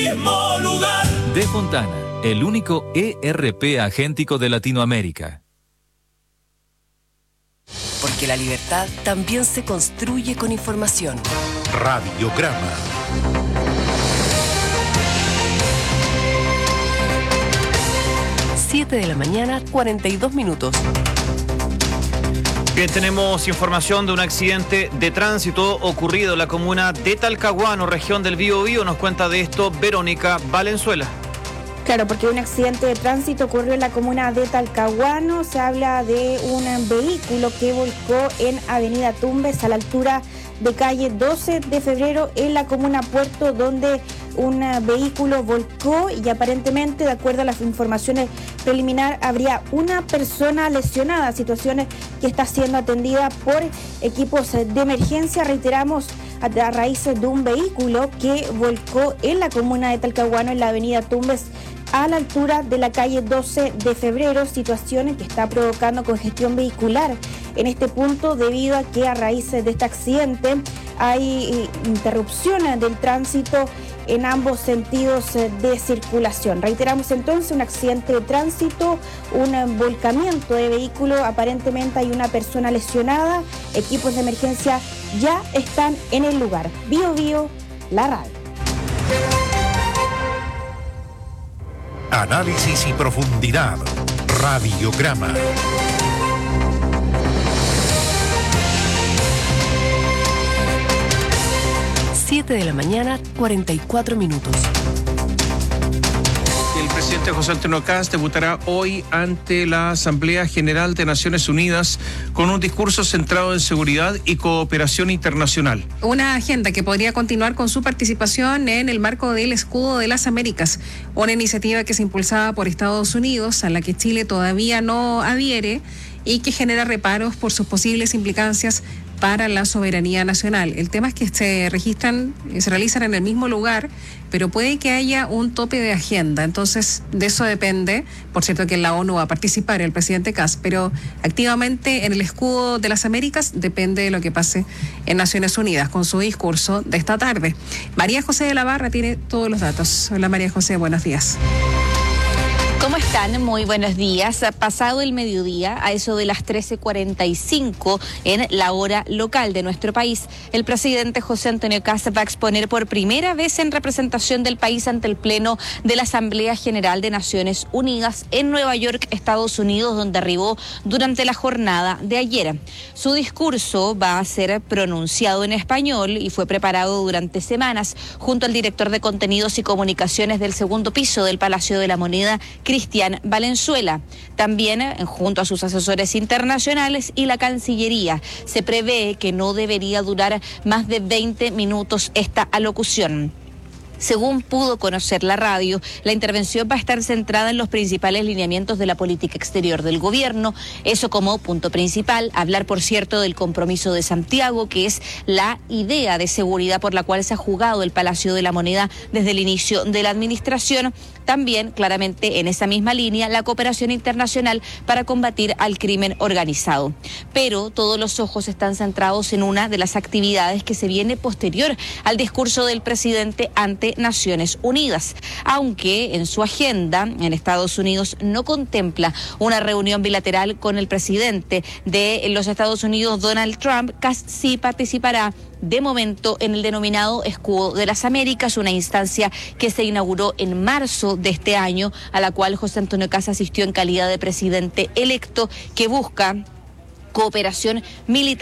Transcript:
mismo lugar. De Fontana, el único ERP agéntico de Latinoamérica. Porque la libertad también se construye con información. Radiograma. Siete de la mañana, 42 minutos. Bien, tenemos información de un accidente de tránsito ocurrido en la comuna de Talcahuano, región del Biobío. Nos cuenta de esto Verónica Valenzuela. Claro, porque un accidente de tránsito ocurrió en la comuna de Talcahuano. Se habla de un vehículo que volcó en Avenida Tumbes, a la altura de calle 12 de febrero, en la comuna Puerto, donde un vehículo volcó y aparentemente, de acuerdo a las informaciones preliminares, habría una persona lesionada, situaciones que está siendo atendida por equipos de emergencia. Reiteramos, a raíz de un vehículo que volcó en la comuna de Talcahuano, en la avenida Tumbes, a la altura de la calle 12 de febrero, situaciones que está provocando congestión vehicular en este punto, debido a que a raíz de este accidente hay interrupción del tránsito en ambos sentidos de circulación. Reiteramos entonces, un accidente de tránsito, un volcamiento de vehículo, aparentemente hay una persona lesionada, equipos de emergencia ya están en el lugar. Biobío, la radio. Análisis y profundidad. Radiograma. Siete de la mañana, 44 minutos. El presidente José Antonio Kast debutará hoy ante la Asamblea General de Naciones Unidas con un discurso centrado en seguridad y cooperación internacional. Una agenda que podría continuar con su participación en el marco del Escudo de las Américas, una iniciativa que es impulsada por Estados Unidos, a la que Chile todavía no adhiere y que genera reparos por sus posibles implicancias para la soberanía nacional. El tema es que se realizan en el mismo lugar, pero puede que haya un tope de agenda. Entonces, de eso depende. Por cierto, que en la ONU va a participar el presidente Kast, pero activamente en el Escudo de las Américas depende de lo que pase en Naciones Unidas con su discurso de esta tarde. María José de la Barra tiene todos los datos. Hola María José, buenos días. ¿Cómo están? Muy buenos días. Pasado el mediodía, a eso de las 13:45 en la hora local de nuestro país, el presidente José Antonio Kast va a exponer por primera vez en representación del país ante el Pleno de la Asamblea General de Naciones Unidas en Nueva York, Estados Unidos, donde arribó durante la jornada de ayer. Su discurso va a ser pronunciado en español y fue preparado durante semanas junto al director de Contenidos y Comunicaciones del segundo piso del Palacio de la Moneda, Cristian Valenzuela, también junto a sus asesores internacionales y la Cancillería. Se prevé que no debería durar más de 20 minutos esta alocución. Según pudo conocer la radio, la intervención va a estar centrada en los principales lineamientos de la política exterior del gobierno. Eso como punto principal. Hablar, por cierto, del compromiso de Santiago, que es la idea de seguridad por la cual se ha jugado el Palacio de la Moneda desde el inicio de la administración. También, claramente, en esa misma línea, la cooperación internacional para combatir al crimen organizado. Pero todos los ojos están centrados en una de las actividades que se viene posterior al discurso del presidente ante Naciones Unidas, aunque en su agenda en Estados Unidos no contempla una reunión bilateral con el presidente de los Estados Unidos, Donald Trump. Kast sí participará de momento en el denominado Escudo de las Américas, una instancia que se inauguró en marzo de este año, a la cual José Antonio Kast asistió en calidad de presidente electo, que busca cooperación militar